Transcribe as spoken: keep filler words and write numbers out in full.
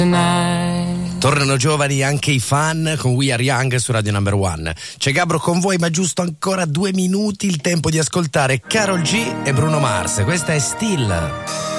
Tornano giovani anche i fan con We Are Young su Radio Number One. C'è Gabro con voi, ma giusto ancora due minuti il tempo di ascoltare Karol G e Bruno Mars. Questa è Still.